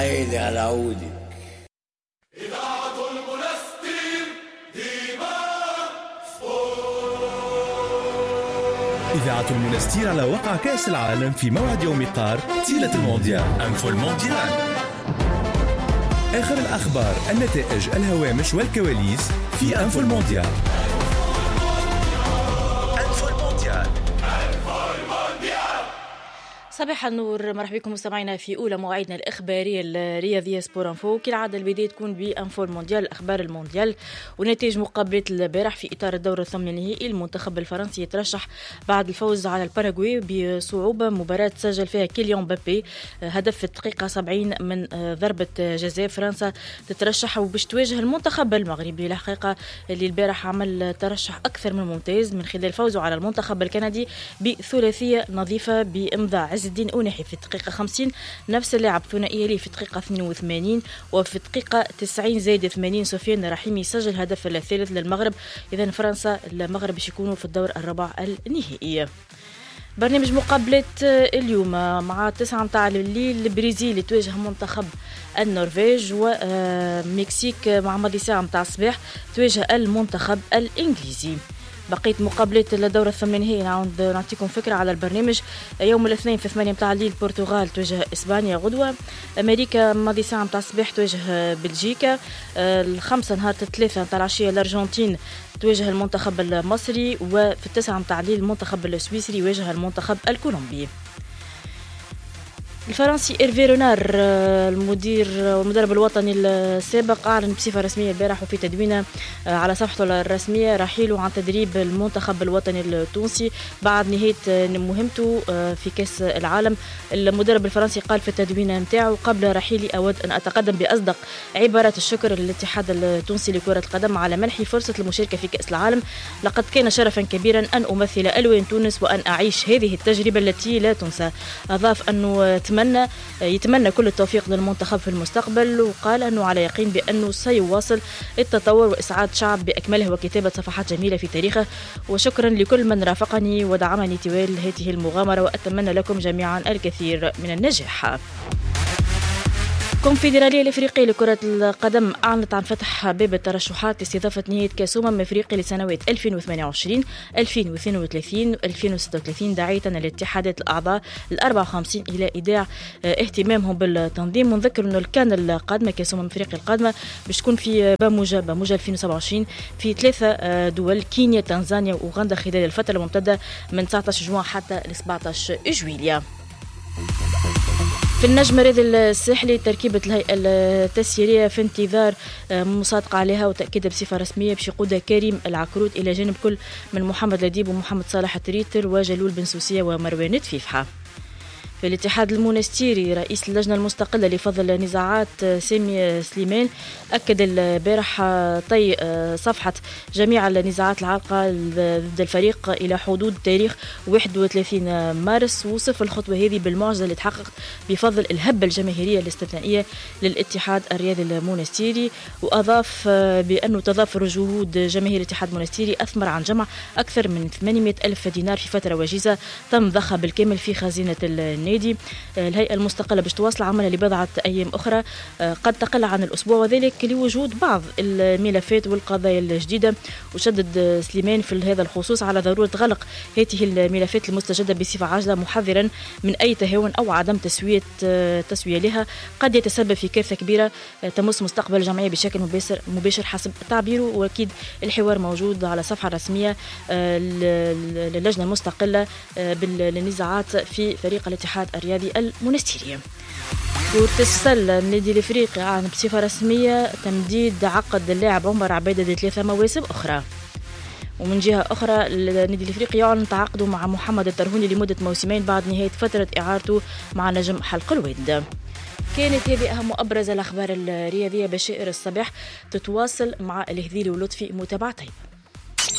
عيني على عودي. إذاعة المنستير ديما سبورت. إذاعة المنستير على وقع كأس العالم في موعد يوم قار تيلة المونديال أنفو المونديال. آخر الأخبار، النتائج، الهوامش والكواليس في أنفو المونديال. صباح النور، مرحبا بكم مستمعينا في أولى مواعيدنا الإخبارية الرياضية سبور انفو. كالعادة البداية تكون بأنفو المونديال، أخبار المونديال ونتائج مقابلة البارح في إطار الدور الثمن النهائي. المنتخب الفرنسي يترشح بعد الفوز على الباراغواي بصعوبة، مباراة سجل فيها كيليان مبابي هدف في الدقيقة 70 من ضربة جزاء. فرنسا تترشح وباش تواجه المنتخب المغربي، الحقيقة اللي البارح عمل ترشح أكثر من ممتاز من خلال فوزه على المنتخب الكندي بثلاثية نظيفة بإمضاء عز الدين أونحي في الدقيقة 50، نفس اللاعب ثنائية لي في الدقيقة 82، وفي الدقيقة 90 زائد 80 سفيان رحيمي سجل هدف الثالث للمغرب. إذن فرنسا المغرب باش يكونوا في الدور الربع النهائي. برنامج مقابلة اليوم مع 9 متاع الليل البرازيل يتواجه منتخب النرويج، ومكسيك مع ماضي ساعة متاع الصباح تواجه المنتخب الإنجليزي. بقية مقابلة الدورة الثمانية نعود نعطيكم فكرة على البرنامج. يوم الاثنين في 8 متاع الليل البرتغال تواجه إسبانيا غدوة، أمريكا ماضي ساعة متاع الصباح تواجه بلجيكا، الخمسة نهار الثلاثة متاع العشية الأرجنتين تواجه المنتخب المصري، وفي 9 متاع الليل المنتخب السويسري يواجه المنتخب الكولومبي. الفرنسي إيرفي رونار المدرب الوطني السابق أعلن بصفة رسمية البارح وفي تدوينه على صفحته الرسمية رحيله عن تدريب المنتخب الوطني التونسي بعد نهاية مهمته في كأس العالم. المدرب الفرنسي قال في التدوين متاعه: قبل رحيلي أود أن أتقدم بأصدق عبارات الشكر للاتحاد التونسي لكرة القدم على منحي فرصة المشاركة في كأس العالم. لقد كان شرفا كبيرا أن أمثل ألوان تونس وأن أعيش هذه التجربة التي لا تنسى. أضاف أنه يتمنى كل التوفيق للمنتخب في المستقبل، وقال أنه على يقين بأنه سيواصل التطور وإسعاد شعب بأكمله وكتابة صفحات جميلة في تاريخه. وشكرا لكل من رافقني ودعمني طوال هذه المغامرة، وأتمنى لكم جميعا الكثير من النجاح. الكونفدرالية الإفريقية لكرة القدم أعلنت عن فتح باب الترشحات لاستضافة نهائي كأس أفريقيا لسنوات 2028 2032 2036، داعية الاتحادات الأعضاء 54 إلى إيداع اهتمامهم بالتنظيم. ونذكر أنه الكان القادمة كأس أفريقيا القادمة باش تكون في باموجة 2027 في 3 دول: كينيا، تنزانيا وأوغندا، خلال الفترة الممتدة من 19 جوان حتى ل 17 جويلية. في النجم الرياضي الساحلي تركيبة الهيئة التسييرية في انتظار مصادقة عليها وتأكيد بصفة رسمية باش يقودها كريم العكروت إلى جانب كل من محمد لديب ومحمد صالح التريتر وجلول بن سوسية ومروان تفيفحة. في الاتحاد المونستيري رئيس اللجنة المستقلة لفضل النزاعات سامي سليمان أكد البارح طي صفحة جميع النزاعات العالقة ضد الفريق إلى حدود تاريخ 31 مارس، وصف الخطوة هذه بالمعجزة اللي تحقق بفضل الهبة الجماهيرية الاستثنائية للاتحاد الرياضي المونستيري. وأضاف بأنه تضافر جهود جماهير الاتحاد المونستيري أثمر عن جمع أكثر من 800 ألف دينار في فترة وجيزة تم ضخها بالكامل في خزينة النادي. الهيئة المستقلة باش تواصل عملها لبضعة أيام أخرى قد تقل عن الأسبوع، وذلك لوجود بعض الملفات والقضايا الجديدة. وشدد سليمان في هذا الخصوص على ضرورة غلق هذه الملفات المستجدة بصفة عاجلة، محذرا من أي تهاون أو عدم تسوية لها قد يتسبب في كارثة كبيرة تمس مستقبل الجمعية بشكل مباشر حسب تعبيره. وأكيد الحوار موجود على صفحة رسمية للجنة المستقلة بالنزاعات في فريق الاتحاد الرياضي المونستيري. كرة السلة النادي الافريقي اعلن بصفة رسمية تمديد عقد اللاعب عمر عبيدة ل3 مواسم أخرى. ومن جهة أخرى النادي الافريقي يعلن تعاقده مع محمد الترهوني لمدة موسمين بعد نهاية فترة إعارته مع نجم حلق الود. كانت هذه أهم وأبرز الأخبار الرياضية. بشائر الصباح تتواصل مع الهذيلي ولطفي متابعتين.